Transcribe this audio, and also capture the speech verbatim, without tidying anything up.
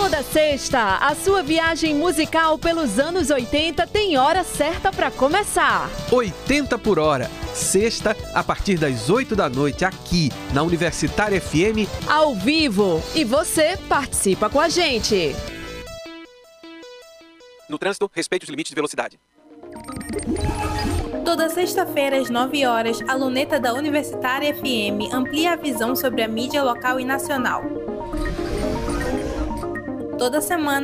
Toda sexta, a sua viagem musical pelos anos oitenta tem hora certa para começar. oitenta por hora, sexta, a partir das oito da noite, aqui na Universitária F M. Ao vivo. E você participa com a gente. No trânsito, respeite os limites de velocidade. Toda sexta-feira, às nove horas, a luneta da Universitária F M amplia a visão sobre a mídia local e nacional. Toda semana,